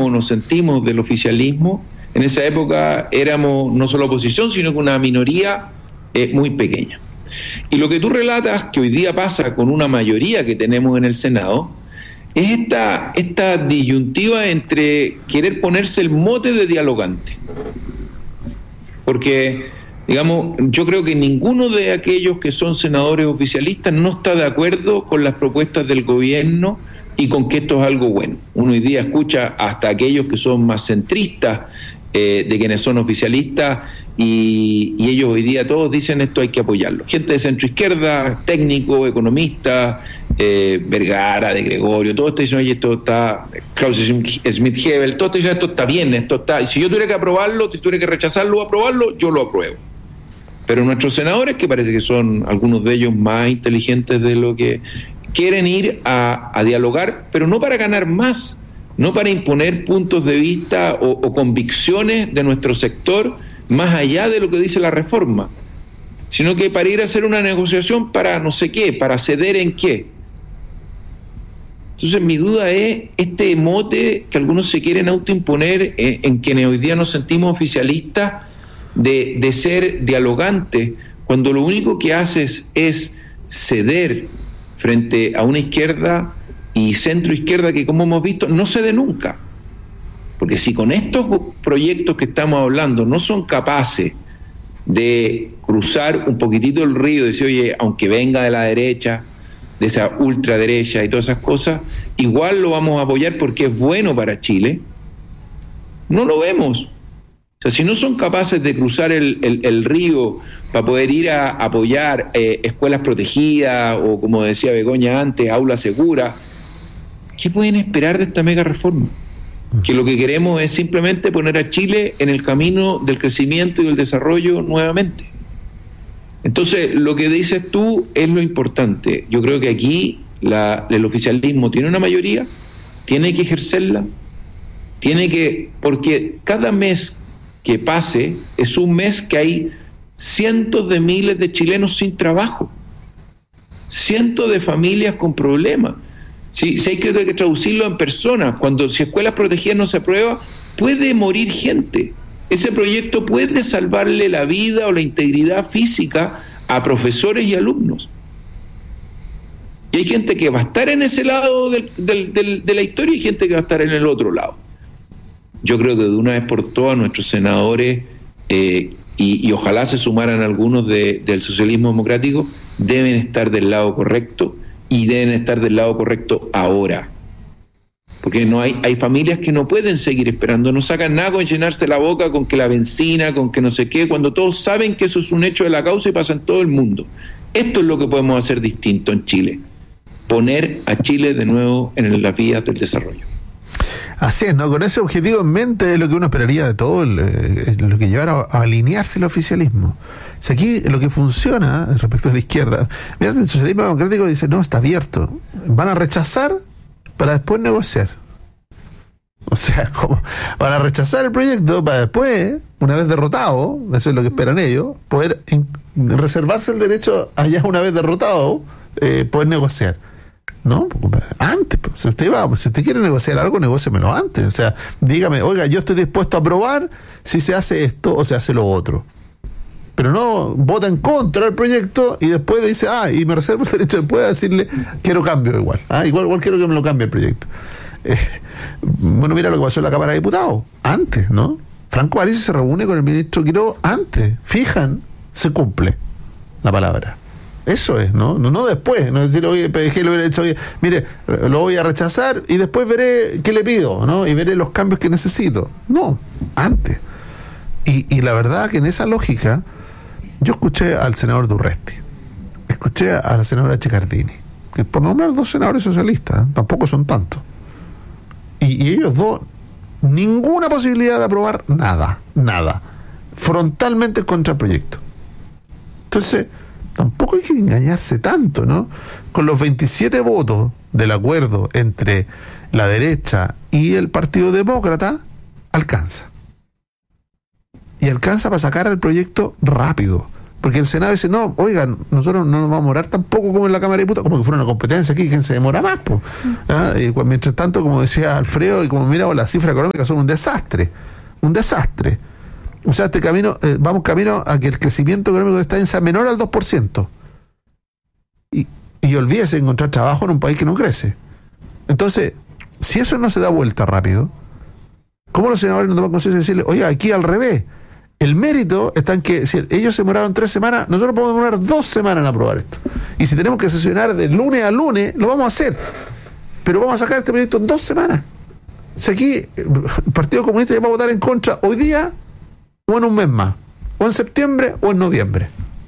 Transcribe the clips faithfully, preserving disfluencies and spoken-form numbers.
sentíamos, nos sentimos del oficialismo, en esa época éramos no solo oposición, sino que una minoría eh, muy pequeña. Y lo que tú relatas, que hoy día pasa con una mayoría que tenemos en el Senado, es esta, esta disyuntiva entre querer ponerse el mote de dialogante. Porque, digamos, yo creo que ninguno de aquellos que son senadores oficialistas no está de acuerdo con las propuestas del gobierno y con que esto es algo bueno. Uno hoy día escucha hasta aquellos que son más centristas eh, de quienes son oficialistas y, y ellos hoy día todos dicen esto hay que apoyarlo. Gente de centro izquierda, técnicos, economistas, eh, Vergara, de Gregorio, todos te dicen, oye, esto está, Klaus Schmidt-Hebel, todos te dicen esto está bien, esto está, y si yo tuviera que aprobarlo, si tuviera que rechazarlo o aprobarlo, yo lo apruebo. Pero nuestros senadores, que parece que son algunos de ellos más inteligentes de lo que quieren ir a, a dialogar, pero no para ganar más, no para imponer puntos de vista o, o convicciones de nuestro sector más allá de lo que dice la reforma, sino que para ir a hacer una negociación para no sé qué, para ceder en qué. Entonces mi duda es este mote que algunos se quieren autoimponer en, en quienes hoy día nos sentimos oficialistas de, de ser dialogantes, cuando lo único que haces es ceder frente a una izquierda y centro izquierda que, como hemos visto, no cede nunca. Porque si con estos proyectos que estamos hablando no son capaces de cruzar un poquitito el río y decir, oye, aunque venga de la derecha, de esa ultraderecha y todas esas cosas, igual lo vamos a apoyar porque es bueno para Chile, no lo vemos. O sea, si no son capaces de cruzar el, el, el río para poder ir a apoyar eh, escuelas protegidas o, como decía Begoña antes, aulas seguras, ¿qué pueden esperar de esta mega reforma? Que lo que queremos es simplemente poner a Chile en el camino del crecimiento y del desarrollo nuevamente. Entonces, lo que dices tú es lo importante. Yo creo que aquí la, el oficialismo tiene una mayoría, tiene que ejercerla, tiene que, porque cada mes que pase es un mes que hay cientos de miles de chilenos sin trabajo, cientos de familias con problemas. Si, si hay que, que traducirlo en personas, cuando si escuelas protegidas no se aprueba, puede morir gente. Ese proyecto puede salvarle la vida o la integridad física a profesores y alumnos. Y hay gente que va a estar en ese lado del, del, del, de la historia y gente que va a estar en el otro lado. Yo creo que de una vez por todas nuestros senadores, eh, y, y ojalá se sumaran algunos de, del socialismo democrático, deben estar del lado correcto y deben estar del lado correcto ahora. Porque no hay, hay familias que no pueden seguir esperando, no sacan nada con llenarse la boca con que la benzina, con que no sé qué, cuando todos saben que eso es un hecho de la causa y pasa en todo el mundo. Esto es lo que podemos hacer distinto en Chile, poner a Chile de nuevo en las vías del desarrollo. Así es, ¿no? Con ese objetivo en mente es lo que uno esperaría de todo, el, eh, lo que llevara a, a alinearse el oficialismo. O sea, aquí lo que funciona respecto a la izquierda, mira, el socialismo democrático dice, no, está abierto. Van a rechazar para después negociar. O sea, como van a rechazar el proyecto para después, una vez derrotado, eso es lo que esperan ellos, poder in, reservarse el derecho allá una vez derrotado, eh, poder negociar. No, antes, si usted va, si usted quiere negociar algo, negóciemelo antes. O sea, dígame, oiga, yo estoy dispuesto a aprobar si se hace esto o se hace lo otro. Pero no vota en contra del proyecto y después dice, ah, y me reservo el derecho después a decirle, quiero cambio igual. Ah, igual, igual quiero que me lo cambie el proyecto. Eh, bueno, mira lo que pasó en la Cámara de Diputados, antes, ¿no? Franco Arias se reúne con el ministro Quiroga antes, fijan, se cumple la palabra. Eso es, ¿no? No, no después, no decir, oye, P D G lo hubiera dicho, oye, mire, lo voy a rechazar y después veré qué le pido, ¿no? Y veré los cambios que necesito. No, antes. Y, y la verdad que en esa lógica, yo escuché al senador Durresti, escuché a la senadora Chicardini, que por nombrar dos senadores socialistas, ¿eh? Tampoco son tantos. Y, y ellos dos, ninguna posibilidad de aprobar nada, nada. Frontalmente contra el proyecto. Entonces, tampoco hay que engañarse tanto, ¿no? Con los veintisiete votos del acuerdo entre la derecha y el Partido Demócrata, alcanza. Y alcanza para sacar el proyecto rápido. Porque el Senado dice, no, oigan, nosotros no nos vamos a demorar tampoco como en la Cámara de Diputados, como que fuera una competencia aquí, ¿quién se demora más? Po? ¿Ah? Y mientras tanto, como decía Alfredo, y como miramos, las cifras económicas son un desastre, un desastre. O sea, este camino, eh, vamos camino a que el crecimiento económico de esta año sea menor al dos por ciento. Y, y olvídese de encontrar trabajo en un país que no crece. Entonces, si eso no se da vuelta rápido, ¿cómo los senadores no toman conciencia de decirle, oye, aquí al revés? El mérito está en que si ellos se demoraron tres semanas, nosotros podemos demorar dos semanas en aprobar esto. Y si tenemos que sesionar de lunes a lunes, lo vamos a hacer. Pero vamos a sacar este proyecto en dos semanas. Si aquí el Partido Comunista ya va a votar en contra hoy día o en un mes más, o en septiembre o en noviembre.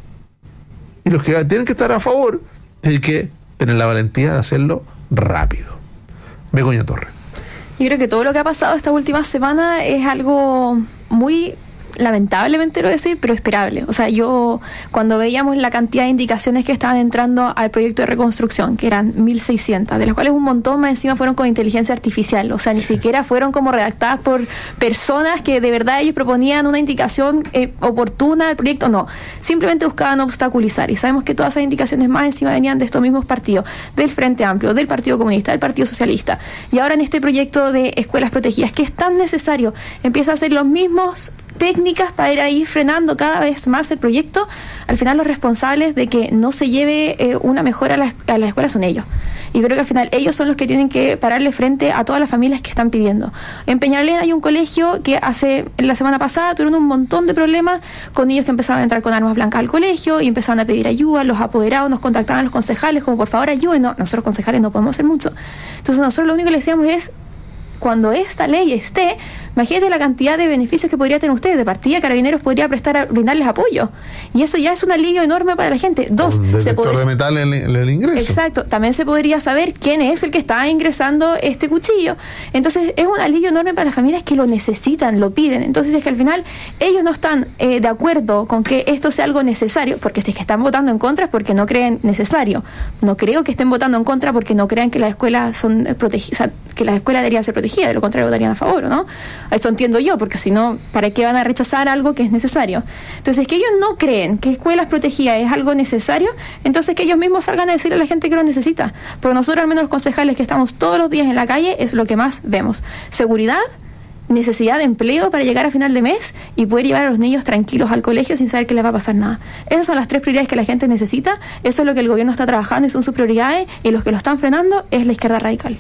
Y los que tienen que estar a favor es que tienen la valentía de hacerlo rápido. Begoña Torres. Yo creo que todo lo que ha pasado esta última semana es algo muy, lamentablemente lo decir, pero esperable. O sea, yo cuando veíamos la cantidad de indicaciones que estaban entrando al proyecto de reconstrucción, que eran mil seiscientas, de las cuales un montón más encima fueron con inteligencia artificial, o sea, ni siquiera fueron como redactadas por personas que de verdad ellos proponían una indicación eh, oportuna al proyecto, no, simplemente buscaban obstaculizar, y sabemos que todas esas indicaciones más encima venían de estos mismos partidos, del Frente Amplio, del Partido Comunista, del Partido Socialista, y ahora en este proyecto de escuelas protegidas, que es tan necesario, empieza a ser los mismos técnicas para ir ahí frenando cada vez más el proyecto. Al final los responsables de que no se lleve eh, una mejora a la, a la escuela son ellos, y creo que al final ellos son los que tienen que pararle frente a todas las familias que están pidiendo. En Peñalolén hay un colegio que hace la semana pasada tuvieron un montón de problemas con niños que empezaban a entrar con armas blancas al colegio y empezaban a pedir ayuda. Los apoderados nos contactaban a los concejales como por favor ayuden. No, nosotros concejales no podemos hacer mucho. Entonces nosotros lo único que le decíamos es, cuando esta ley esté, imagínate la cantidad de beneficios que podría tener ustedes. De partida, Carabineros podría prestar a brindarles apoyo. Y eso ya es un alivio enorme para la gente. Dos, un detector se pod- de metal en el, en el ingreso. Exacto. También se podría saber quién es el que está ingresando este cuchillo. Entonces, es un alivio enorme para las familias que lo necesitan, lo piden. Entonces, es que al final ellos no están eh, de acuerdo con que esto sea algo necesario, porque si es que están votando en contra es porque no creen necesario. No creo que estén votando en contra porque no crean que las escuelas son protegidas, o sea, que las escuelas deberían ser protegidas. De lo contrario, votarían a favor, ¿no? Esto entiendo yo, porque si no, ¿para qué van a rechazar algo que es necesario? Entonces, que ellos no creen que escuelas protegidas es algo necesario, entonces que ellos mismos salgan a decirle a la gente que lo necesita. Pero nosotros, al menos los concejales que estamos todos los días en la calle, es lo que más vemos. Seguridad, necesidad de empleo para llegar a final de mes y poder llevar a los niños tranquilos al colegio sin saber que les va a pasar nada. Esas son las tres prioridades que la gente necesita, eso es lo que el gobierno está trabajando y son sus prioridades, y los que lo están frenando es la izquierda radical.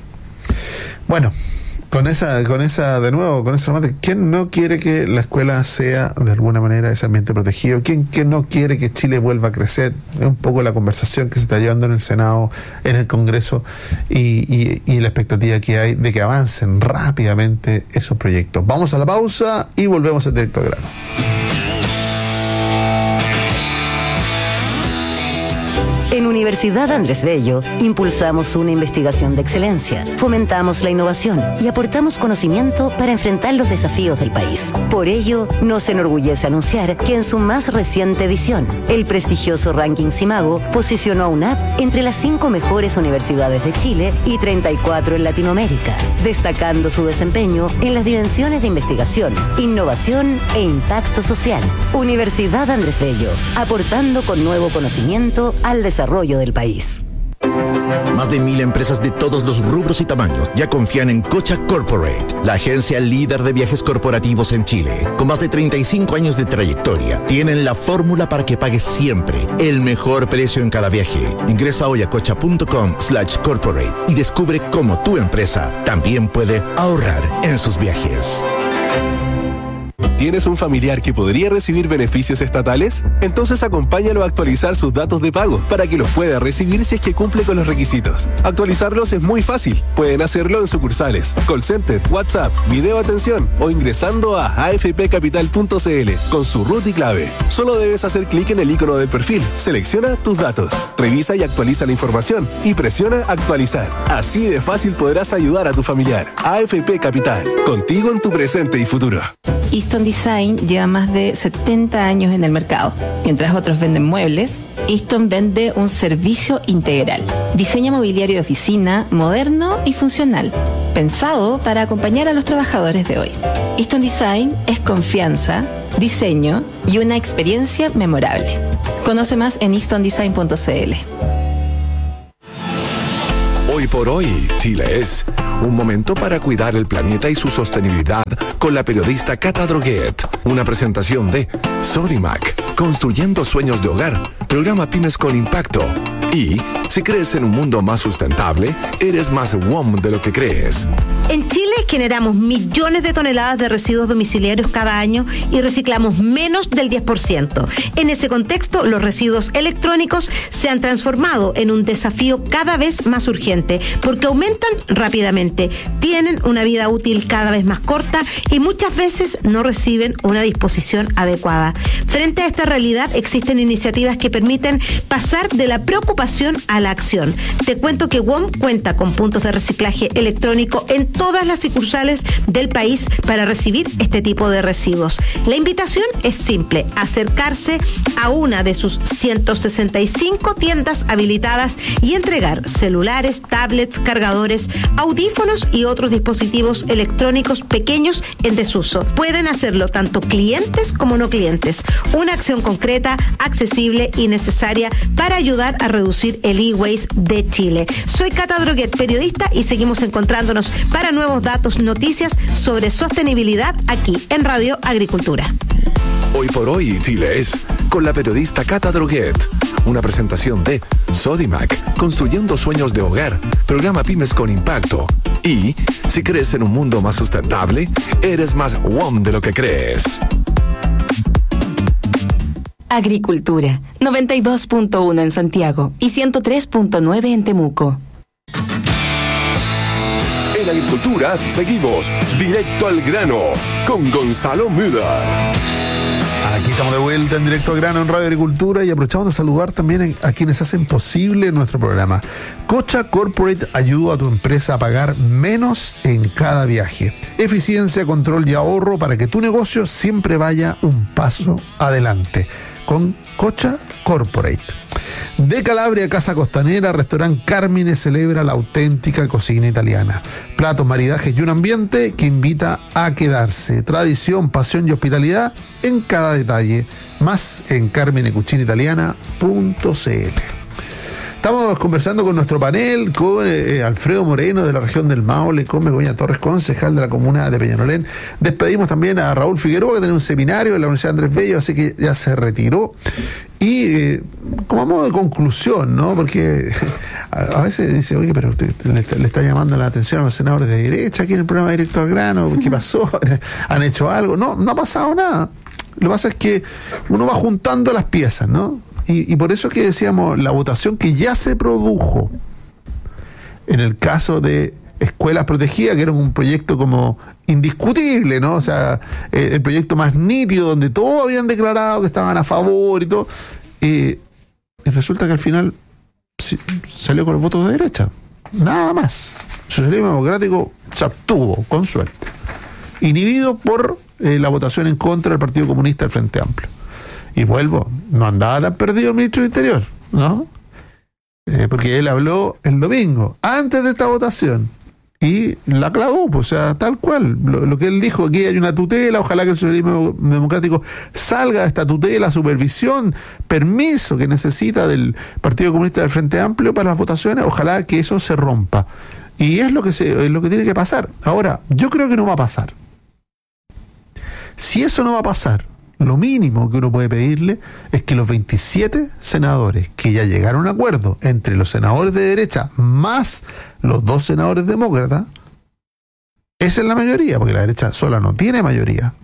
Bueno, con esa, con esa, de nuevo, con esa remate, ¿quién no quiere que la escuela sea de alguna manera ese ambiente protegido? ¿Quién, quién no quiere que Chile vuelva a crecer? Es un poco la conversación que se está llevando en el Senado, en el Congreso, y, y, y la expectativa que hay de que avancen rápidamente esos proyectos. Vamos a la pausa y volvemos en directo al grano. En Universidad Andrés Bello impulsamos una investigación de excelencia, fomentamos la innovación y aportamos conocimiento para enfrentar los desafíos del país. Por ello, nos enorgullece anunciar que en su más reciente edición, el prestigioso ranking Simago posicionó a UNAP entre las cinco mejores universidades de Chile y treinta y cuatro en Latinoamérica, destacando su desempeño en las dimensiones de investigación, innovación e impacto social. Universidad Andrés Bello, aportando con nuevo conocimiento al desarrollo del país. Más de mil empresas de todos los rubros y tamaños ya confían en Cocha Corporate, la agencia líder de viajes corporativos en Chile. Con más de treinta y cinco años de trayectoria, tienen la fórmula para que pagues siempre el mejor precio en cada viaje. Ingresa hoy a cocha.com slash corporate y descubre cómo tu empresa también puede ahorrar en sus viajes. ¿Tienes un familiar que podría recibir beneficios estatales? Entonces acompáñalo a actualizar sus datos de pago para que los pueda recibir si es que cumple con los requisitos. Actualizarlos es muy fácil. Pueden hacerlo en sucursales, call center, WhatsApp, video atención o ingresando a a f p capital punto c l con su root y clave. Solo debes hacer clic en el icono del perfil, selecciona tus datos, revisa y actualiza la información y presiona actualizar. Así de fácil podrás ayudar a tu familiar. A F P Capital, contigo en tu presente y futuro. Easton Design lleva más de setenta años en el mercado. Mientras otros venden muebles, Easton vende un servicio integral. Diseña mobiliario de oficina moderno y funcional, pensado para acompañar a los trabajadores de hoy. Easton Design es confianza, diseño y una experiencia memorable. Conoce más en easton design punto c l. Hoy por hoy, Chile es un momento para cuidar el planeta y su sostenibilidad con la periodista Cata Droguet. Una presentación de Sodimac, construyendo sueños de hogar, programa Pymes con Impacto. Y si crees en un mundo más sustentable, eres más W O M de lo que crees. En Chile generamos millones de toneladas de residuos domiciliarios cada año y reciclamos menos del diez por ciento. En ese contexto, los residuos electrónicos se han transformado en un desafío cada vez más urgente porque aumentan rápidamente, tienen una vida útil cada vez más corta y muchas veces no reciben una disposición adecuada. Frente a esta realidad, existen iniciativas que permiten pasar de la preocupación a la acción. Te cuento que W O M cuenta con puntos de reciclaje electrónico en todas las sucursales del país para recibir este tipo de residuos. La invitación es simple: acercarse a una de sus ciento sesenta y cinco tiendas habilitadas y entregar celulares, tablets, cargadores, audífonos y otros dispositivos electrónicos pequeños en desuso. Pueden hacerlo tanto clientes como no clientes. Una acción concreta, accesible y necesaria para ayudar a reducir el e-waste de Chile. Soy Cata Droguet, periodista, y seguimos encontrándonos para nuevos datos, noticias sobre sostenibilidad aquí en Radio Agricultura. Hoy por hoy, Chile es con la periodista Cata Droguet. Una presentación de Sodimac, construyendo sueños de hogar, programa Pymes con Impacto. Y si crees en un mundo más sustentable, eres más W O M de lo que crees. Agricultura, noventa y dos punto uno en Santiago y ciento tres punto nueve en Temuco. En Agricultura seguimos directo al grano con Gonzalo Müller. Aquí estamos de vuelta en Directo al Grano en Radio Agricultura y aprovechamos de saludar también a quienes hacen posible nuestro programa. Cocha Corporate ayuda a tu empresa a pagar menos en cada viaje. Eficiencia, control y ahorro para que tu negocio siempre vaya un paso adelante. Con Cocha Corporate. De Calabria, Casa Costanera, Restaurante Carmine celebra la auténtica cocina italiana. Platos, maridajes y un ambiente que invita a quedarse. Tradición, pasión y hospitalidad en cada detalle. Más en carmine cucina italiana punto c l. Estamos conversando con nuestro panel, con eh, Alfredo Moreno de la región del Maule, con Begoña Torres, concejal de la comuna de Peñalolén. Despedimos también a Raúl Figueroa, que tiene un seminario en la Universidad Andrés Bello, así que ya se retiró. Y eh, como modo de conclusión, ¿no? Porque a, a veces dice, oye, pero usted le está, le está llamando la atención a los senadores de derecha aquí en el programa Directo al Grano, ¿qué pasó? ¿Han hecho algo? No, no ha pasado nada. Lo que pasa es que uno va juntando las piezas, ¿no? Y, y por eso que decíamos, la votación que ya se produjo en el caso de Escuelas Protegidas, que era un proyecto como indiscutible, ¿no? O sea, el, el proyecto más nítido, donde todos habían declarado que estaban a favor y todo, eh, y resulta que al final sí, salió con los votos de derecha. Nada más. El socialismo democrático se abstuvo, con suerte. Inhibido por eh, la votación en contra del Partido Comunista del Frente Amplio. Y vuelvo, no andaba tan perdido el ministro del Interior, ¿no? Eh, porque él habló el domingo, antes de esta votación, y la clavó, pues, o sea, tal cual. Lo, lo que él dijo, aquí hay una tutela, ojalá que el socialismo democrático salga de esta tutela, supervisión, permiso que necesita del Partido Comunista del Frente Amplio para las votaciones, ojalá que eso se rompa. Y es lo que, se, es lo que tiene que pasar. Ahora, yo creo que no va a pasar. Si eso no va a pasar, lo mínimo que uno puede pedirle es que los veintisiete senadores que ya llegaron a un acuerdo entre los senadores de derecha más los dos senadores demócratas, esa es la mayoría, porque la derecha sola no tiene mayoría.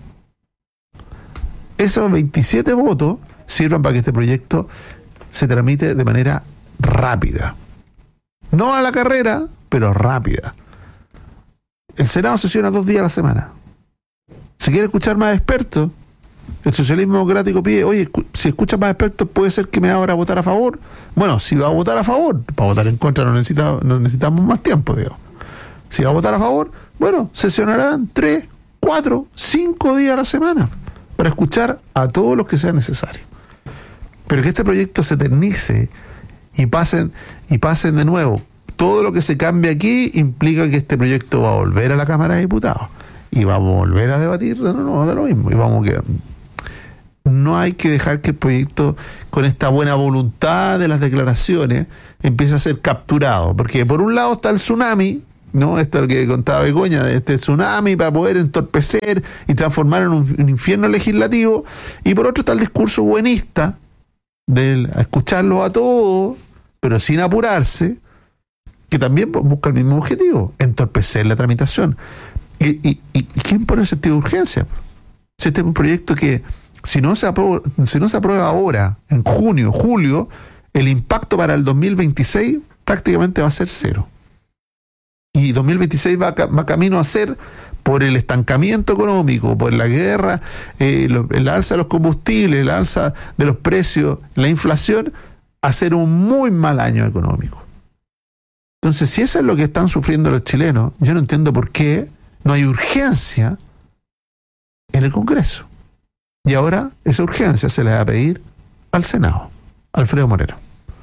Esos veintisiete votos sirvan para que este proyecto se tramite de manera rápida. No a la carrera, pero rápida. El Senado sesiona dos días a la semana. Si quiere escuchar más expertos, el socialismo democrático pide, oye, si escucha más expertos, puede ser que me abra a votar a favor. Bueno, si va a votar a favor, para votar en contra no, necesita, no necesitamos más tiempo, digo. Si va a votar a favor, bueno, sesionarán tres, cuatro, cinco días a la semana para escuchar a todos los que sea necesario. Pero que este proyecto se eternice y pasen, y pasen de nuevo. Todo lo que se cambie aquí implica que este proyecto va a volver a la Cámara de Diputados. y vamos a volver a debatir de nuevo de lo mismo. Y vamos que no hay que dejar que el proyecto, con esta buena voluntad de las declaraciones, empiece a ser capturado. Porque por un lado está el tsunami, ¿no? Esto es lo que contaba Begoña, de este tsunami para poder entorpecer y transformar en un, un infierno legislativo. Y por otro está el discurso buenista, de escucharlos a todos, pero sin apurarse, que también busca el mismo objetivo, entorpecer la tramitación. ¿Y, y, y quién pone el sentido de urgencia? Si este es un proyecto que, si no se aprueba, si no se aprueba ahora, en junio, julio, el impacto para el dos mil veintiséis prácticamente va a ser cero. Y dos mil veintiséis va, va camino a ser, por el estancamiento económico, por la guerra, eh, lo, el alza de los combustibles, el alza de los precios, la inflación, a ser un muy mal año económico. Entonces, si eso es lo que están sufriendo los chilenos, yo no entiendo por qué no hay urgencia en el Congreso. Y ahora esa urgencia se le va a pedir al Senado. Alfredo Moreno.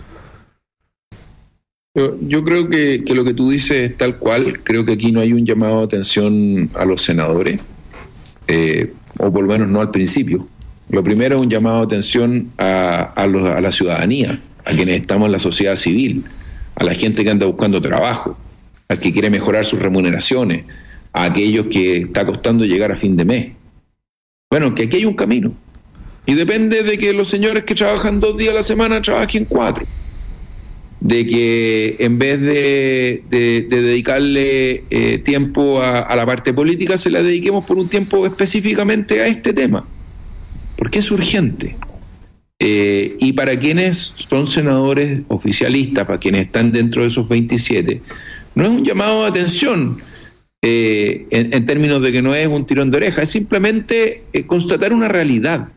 Yo, yo creo que, que lo que tú dices es tal cual. Creo que aquí no hay un llamado de atención a los senadores, eh, o por lo menos no al principio. Lo primero es un llamado de atención a, a, los, a la ciudadanía, a quienes estamos en la sociedad civil, a la gente que anda buscando trabajo, al que quiere mejorar sus remuneraciones, a aquellos que está costando llegar a fin de mes. Bueno, que aquí hay un camino. Y depende de que los señores que trabajan dos días a la semana trabajen cuatro. De que en vez de, de, de dedicarle eh, tiempo a, a la parte política, se la dediquemos por un tiempo específicamente a este tema. Porque es urgente. Eh, y para quienes son senadores oficialistas, para quienes están dentro de esos veintisiete, no es un llamado de atención eh, en, en términos de que no es un tirón de oreja, es simplemente eh, constatar una realidad.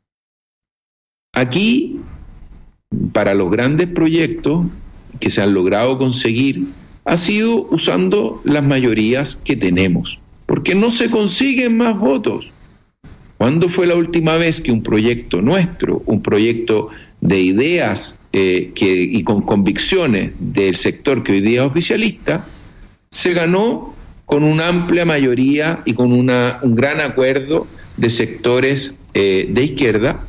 Aquí, para los grandes proyectos que se han logrado conseguir, ha sido usando las mayorías que tenemos, porque no se consiguen más votos. ¿Cuándo fue la última vez que un proyecto nuestro, un proyecto de ideas eh, que, y con convicciones del sector que hoy día es oficialista, se ganó con una amplia mayoría y con una, un gran acuerdo de sectores eh, de izquierda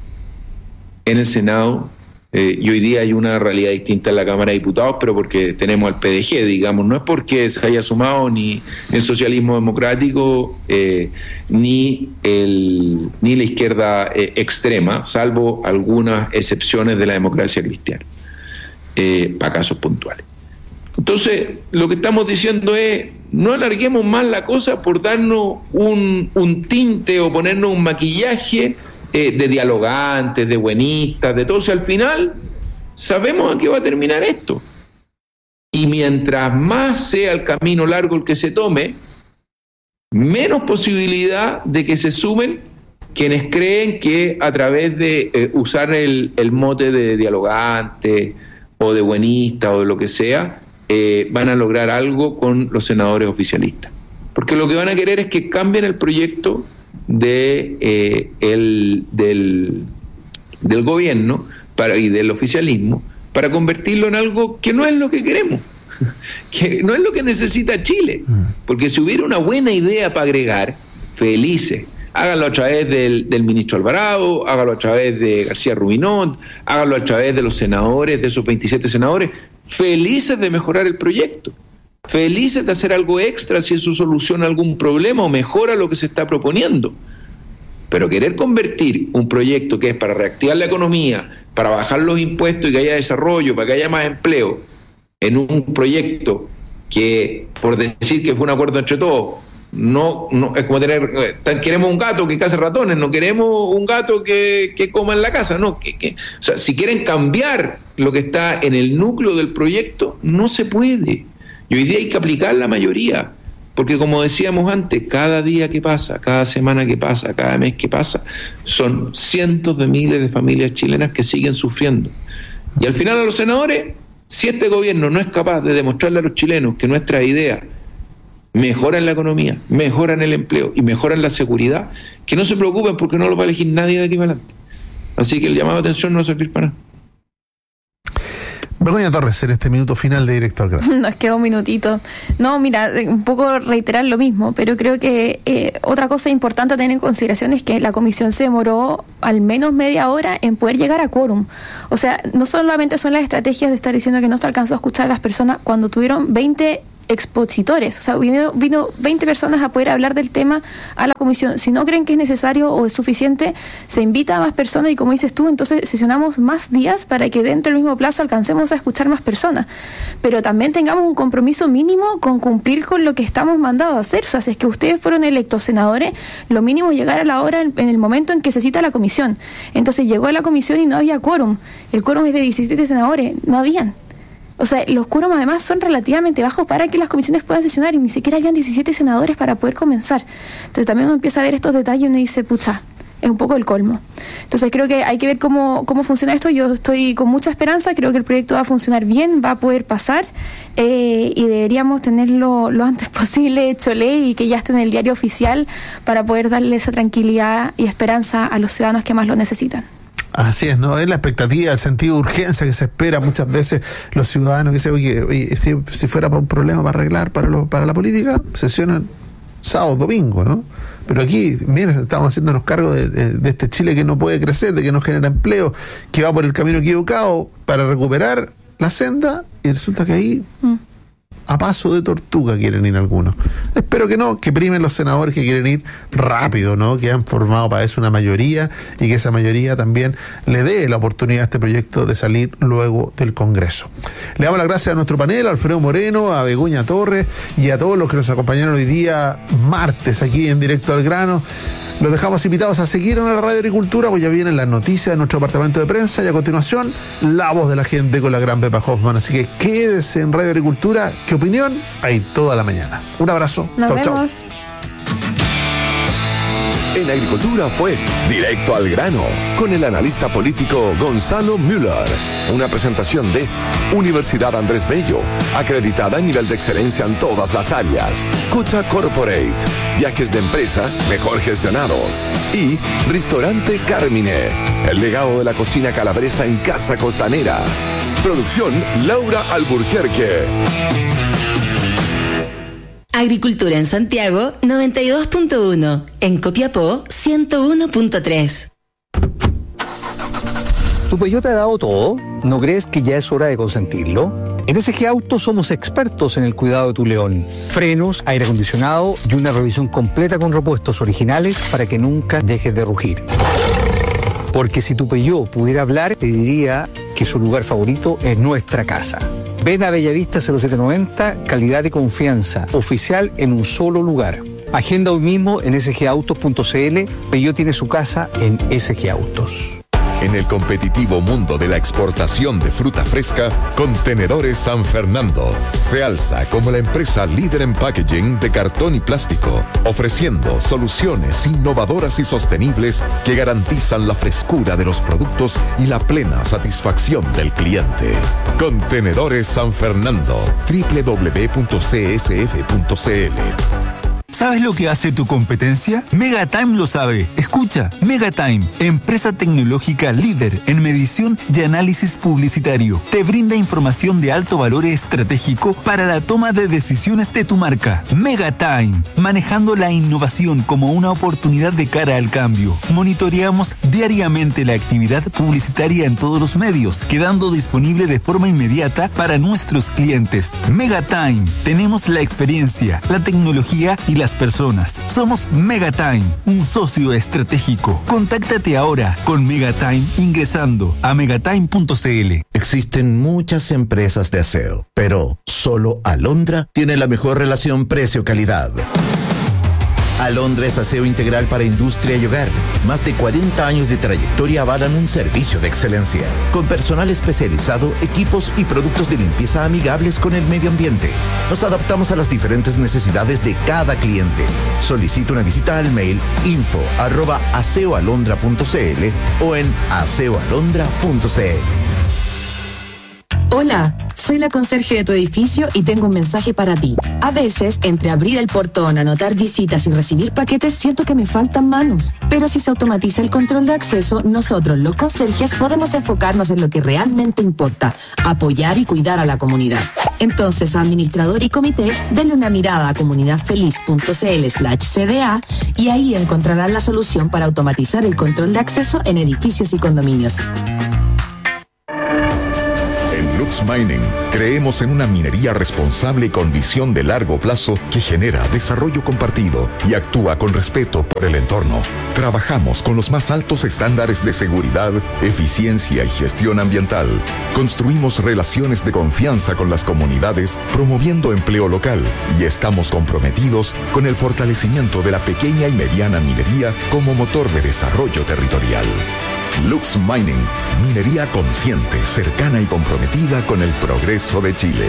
en el Senado? Eh, y hoy día hay una realidad distinta en la Cámara de Diputados, pero porque tenemos al P D G, digamos, no es porque se haya sumado ni el socialismo democrático eh, ni el ni la izquierda eh, extrema, salvo algunas excepciones de la democracia cristiana, eh, para casos puntuales. Entonces, lo que estamos diciendo es, no alarguemos más la cosa por darnos un, un tinte o ponernos un maquillaje Eh, de dialogantes, de buenistas, de todo. Si al final sabemos a qué va a terminar esto. Y mientras más sea el camino largo el que se tome, menos posibilidad de que se sumen quienes creen que a través de eh, usar el, el mote de dialogante o de buenista o de lo que sea, eh, van a lograr algo con los senadores oficialistas. Porque lo que van a querer es que cambien el proyecto de eh, el del, del gobierno para, y del oficialismo, para convertirlo en algo que no es lo que queremos, que no es lo que necesita Chile. Porque si hubiera una buena idea para agregar, felices, háganlo a través del, del ministro Alvarado, háganlo a través de García Rubinot, háganlo a través de los senadores, de esos veintisiete senadores, felices de mejorar el proyecto, felices de hacer algo extra si eso soluciona algún problema o mejora lo que se está proponiendo. Pero querer convertir un proyecto que es para reactivar la economía, para bajar los impuestos y que haya desarrollo, para que haya más empleo, en un proyecto que, por decir que fue un acuerdo entre todos, no, no es como tener, queremos un gato que caza ratones, no queremos un gato que, que coma en la casa, no, que, que, o sea, si quieren cambiar lo que está en el núcleo del proyecto, no se puede. Y hoy día hay que aplicar la mayoría, porque como decíamos antes, cada día que pasa, cada semana que pasa, cada mes que pasa, son cientos de miles de familias chilenas que siguen sufriendo. Y al final a los senadores, si este gobierno no es capaz de demostrarle a los chilenos que nuestras ideas mejoran la economía, mejoran el empleo y mejoran la seguridad, que no se preocupen porque no los va a elegir nadie de aquí para adelante. Así que el llamado de atención no va a servir para nada. Begoña Torres, en este minuto final de Directo al Grano. Nos queda un minutito. No, mira, un poco reiterar lo mismo, pero creo que eh, otra cosa importante a tener en consideración es que la comisión se demoró al menos media hora en poder llegar a quórum. O sea, no solamente son las estrategias de estar diciendo que no se alcanzó a escuchar a las personas cuando tuvieron veinte expositores, o sea, vino, vino veinte personas a poder hablar del tema a la comisión. Si no creen que es necesario o es suficiente, se invita a más personas y, como dices tú, entonces sesionamos más días para que dentro del mismo plazo alcancemos a escuchar más personas, pero también tengamos un compromiso mínimo con cumplir con lo que estamos mandados a hacer. O sea, si es que ustedes fueron electos senadores, lo mínimo es llegar a la hora en, en el momento en que se cita la comisión. Entonces llegó a la comisión y no había quórum. El quórum es de diecisiete senadores, no habían. O sea, los quórum además son relativamente bajos para que las comisiones puedan sesionar y ni siquiera habían diecisiete senadores para poder comenzar. Entonces también uno empieza a ver estos detalles y uno dice, pucha, es un poco el colmo. Entonces creo que hay que ver cómo, cómo funciona esto. Yo estoy con mucha esperanza, creo que el proyecto va a funcionar bien, va a poder pasar eh, y deberíamos tenerlo lo antes posible hecho ley y que ya esté en el diario oficial para poder darle esa tranquilidad y esperanza a los ciudadanos que más lo necesitan. Así es, ¿no? Es la expectativa, el sentido de urgencia que se espera muchas veces los ciudadanos que dicen, oye, oye si, si fuera para un problema para arreglar para lo, para la política, sesionan sábado, domingo, ¿no? Pero aquí, miren, estamos haciéndonos cargo de, de, de este Chile que no puede crecer, de que no genera empleo, que va por el camino equivocado para recuperar la senda, y resulta que ahí... Mm. a paso de tortuga quieren ir algunos. Espero que no, que primen los senadores que quieren ir rápido, ¿no? Que han formado para eso una mayoría y que esa mayoría también le dé la oportunidad a este proyecto de salir luego del Congreso. Le damos las gracias a nuestro panel, a Alfredo Moreno, a Begoña Torres y a todos los que nos acompañaron hoy día martes aquí en Directo al Grano. Los dejamos invitados a seguir en la Radio Agricultura, pues ya vienen las noticias de nuestro departamento de prensa y a continuación la voz de la gente con la gran Pepa Hoffman. Así que quédese en Radio Agricultura. ¿Qué opinión? Ahí toda la mañana. Un abrazo. Nos chau, vemos. Chau. En Agricultura fue Directo al Grano con el analista político Gonzalo Müller. Una presentación de Universidad Andrés Bello, acreditada a nivel de excelencia en todas las áreas. Cocha Corporate, viajes de empresa mejor gestionados. Y Restaurante Carmine, el legado de la cocina calabresa en Casa Costanera. Producción Laura Alburquerque. Agricultura en Santiago noventa y dos punto uno, en Copiapó ciento uno punto tres. ¿Tu Peugeot te ha dado todo? ¿No crees que ya es hora de consentirlo? En S G Autos somos expertos en el cuidado de tu León. Frenos, aire acondicionado y una revisión completa con repuestos originales para que nunca dejes de rugir. Porque si tu Peugeot pudiera hablar, te diría que su lugar favorito es nuestra casa. Ven a Bellavista cero siete noventa, calidad y confianza, oficial en un solo lugar. Agenda hoy mismo en s g autos punto c l. Peugeot tiene su casa en S G Autos. En el competitivo mundo de la exportación de fruta fresca, Contenedores San Fernando se alza como la empresa líder en packaging de cartón y plástico, ofreciendo soluciones innovadoras y sostenibles que garantizan la frescura de los productos y la plena satisfacción del cliente. Contenedores San Fernando, doble u doble u doble u punto c s f punto c l. ¿Sabes lo que hace tu competencia? Megatime lo sabe. Escucha, Megatime, empresa tecnológica líder en medición y análisis publicitario. Te brinda información de alto valor estratégico para la toma de decisiones de tu marca. Megatime, manejando la innovación como una oportunidad de cara al cambio. Monitoreamos diariamente la actividad publicitaria en todos los medios, quedando disponible de forma inmediata para nuestros clientes. Megatime, tenemos la experiencia, la tecnología y la las personas. Somos Megatime, un socio estratégico. Contáctate ahora con Megatime ingresando a megatime punto c l. Existen muchas empresas de aseo, pero solo Alondra tiene la mejor relación precio-calidad. Alondra es aseo integral para industria y hogar. Más de cuarenta años de trayectoria avalan un servicio de excelencia, con personal especializado, equipos y productos de limpieza amigables con el medio ambiente. Nos adaptamos a las diferentes necesidades de cada cliente. Solicita una visita al mail info arroba aseoalondra punto c l o en aseoalondra punto c l. Hola, Soy la conserje de tu edificio y tengo un mensaje para ti. A veces, entre abrir el portón, anotar visitas y recibir paquetes, siento que me faltan manos. Pero si se automatiza el control de acceso, nosotros, los conserjes, podemos enfocarnos en lo que realmente importa: apoyar y cuidar a la comunidad. Entonces, administrador y comité, denle una mirada a comunidadfeliz.cl slash CDA y ahí encontrarán la solución para automatizar el control de acceso en edificios y condominios. En Lux Mining creemos en una minería responsable con visión de largo plazo que genera desarrollo compartido y actúa con respeto por el entorno. Trabajamos con los más altos estándares de seguridad, eficiencia y gestión ambiental. Construimos relaciones de confianza con las comunidades, promoviendo empleo local, y estamos comprometidos con el fortalecimiento de la pequeña y mediana minería como motor de desarrollo territorial. Lux Mining, minería consciente, cercana y comprometida con el progreso de Chile.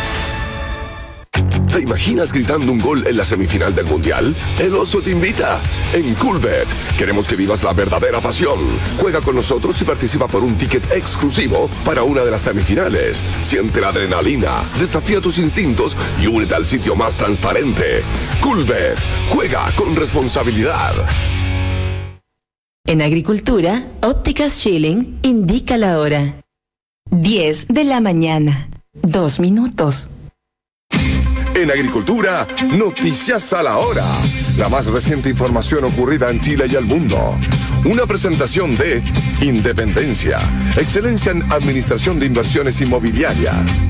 ¿Te imaginas gritando un gol en la semifinal del Mundial? El Oso te invita. En Coolbet queremos que vivas la verdadera pasión. Juega con nosotros y participa por un ticket exclusivo para una de las semifinales. Siente la adrenalina, desafía tus instintos y únete al sitio más transparente. Coolbet, juega con responsabilidad. En Agricultura, Ópticas Schilling indica la hora. diez de la mañana. Dos minutos. En Agricultura, noticias a la hora. La más reciente información ocurrida en Chile y el mundo. Una presentación de Independencia, excelencia en administración de inversiones inmobiliarias.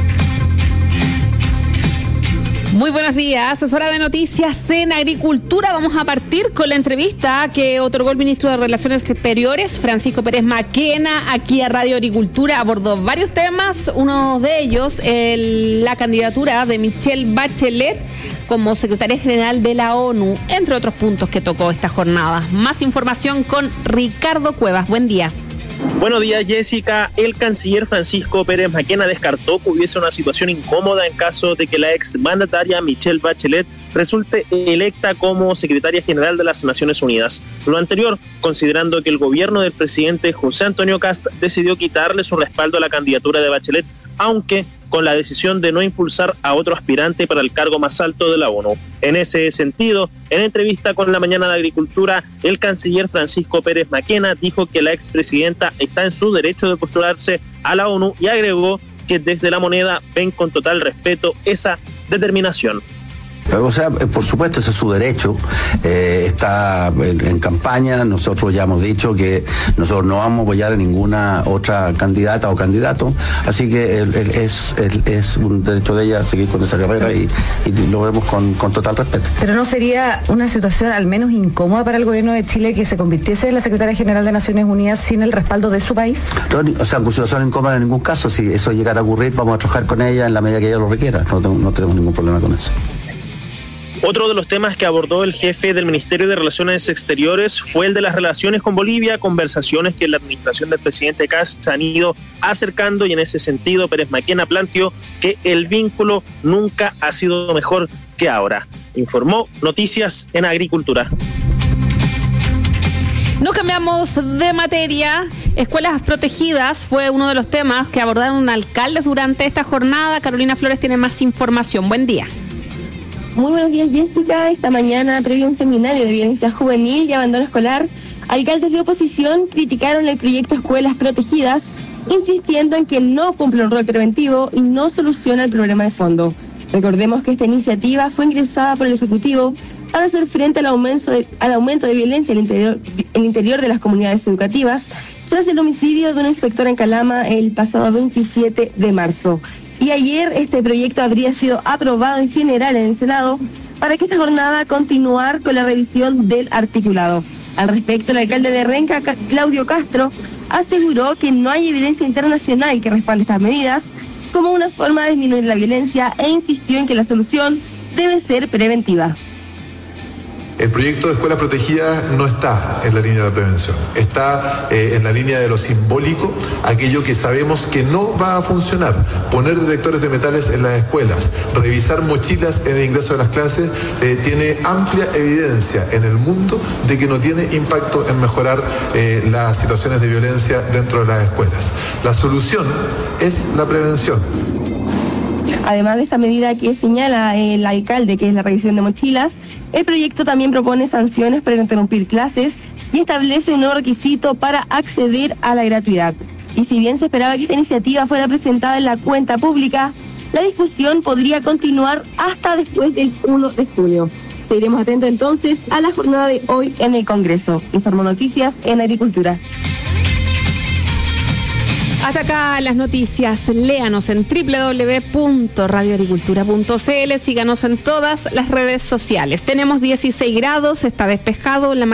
Muy buenos días, es hora de noticias en Agricultura. Vamos a partir con la entrevista que otorgó el ministro de Relaciones Exteriores, Francisco Pérez Maquena, aquí a Radio Agricultura. Abordó varios temas, uno de ellos el, la candidatura de Michelle Bachelet como secretaria general de la ONU, entre otros puntos que tocó esta jornada. Más información con Ricardo Cuevas. Buen día. Buenos días, Jessica. El canciller Francisco Pérez Maquena descartó que hubiese una situación incómoda en caso de que la ex mandataria Michelle Bachelet resulte electa como secretaria general de las Naciones Unidas. Lo anterior, considerando que el gobierno del presidente José Antonio Kast decidió quitarle su respaldo a la candidatura de Bachelet, aunque con la decisión de no impulsar a otro aspirante para el cargo más alto de la ONU. En ese sentido, en entrevista con La Mañana de Agricultura, el canciller Francisco Pérez Maquena dijo que la expresidenta está en su derecho de postularse a la ONU y agregó que desde La Moneda ven con total respeto esa determinación. O sea, por supuesto, ese es su derecho, eh, está en, en campaña. Nosotros ya hemos dicho que nosotros no vamos a apoyar a ninguna otra candidata o candidato, así que el, el, es, el, es un derecho de ella seguir con esa carrera y, y lo vemos con, con total respeto. Pero ¿no sería una situación al menos incómoda para el gobierno de Chile que se convirtiese en la secretaria general de Naciones Unidas sin el respaldo de su país? No, o sea, una situación incómoda en ningún caso. Si eso llegara a ocurrir, vamos a trabajar con ella en la medida que ella lo requiera. No, no tenemos ningún problema con eso. Otro de los temas que abordó el jefe del Ministerio de Relaciones Exteriores fue el de las relaciones con Bolivia, conversaciones que la administración del presidente Kast se han ido acercando, y en ese sentido Pérez Maquena planteó que el vínculo nunca ha sido mejor que ahora. Informó Noticias en Agricultura. Nos cambiamos de materia. Escuelas protegidas fue uno de los temas que abordaron alcaldes durante esta jornada. Carolina Flores tiene más información. Buen día. Muy buenos días, Jessica. Esta mañana, previo a un seminario de violencia juvenil y abandono escolar, alcaldes de oposición criticaron el proyecto Escuelas Protegidas, insistiendo en que no cumple un rol preventivo y no soluciona el problema de fondo. Recordemos que esta iniciativa fue ingresada por el Ejecutivo para hacer frente al aumento de, al aumento de violencia en el interior, en el interior de las comunidades educativas, tras el homicidio de una inspectora en Calama el pasado veintisiete de marzo. Y ayer este proyecto habría sido aprobado en general en el Senado para que esta jornada continuar con la revisión del articulado. Al respecto, el alcalde de Renca, Claudio Castro, aseguró que no hay evidencia internacional que respalde estas medidas como una forma de disminuir la violencia e insistió en que la solución debe ser preventiva. El proyecto de escuelas protegidas no está en la línea de la prevención, está eh, en la línea de lo simbólico, aquello que sabemos que no va a funcionar. Poner detectores de metales en las escuelas, revisar mochilas en el ingreso de las clases, eh, tiene amplia evidencia en el mundo de que no tiene impacto en mejorar eh, las situaciones de violencia dentro de las escuelas. La solución es la prevención. Además de esta medida que señala el alcalde, que es la revisión de mochilas, el proyecto también propone sanciones para interrumpir clases y establece un nuevo requisito para acceder a la gratuidad. Y si bien se esperaba que esta iniciativa fuera presentada en la cuenta pública, la discusión podría continuar hasta después del primero de junio. Seguiremos atentos entonces a la jornada de hoy en el Congreso. Informo Noticias en Agricultura. Hasta acá las noticias. Léanos en doble u doble u doble u punto radio agricultura punto c l. Síganos en todas las redes sociales. Tenemos dieciséis grados, está despejado. La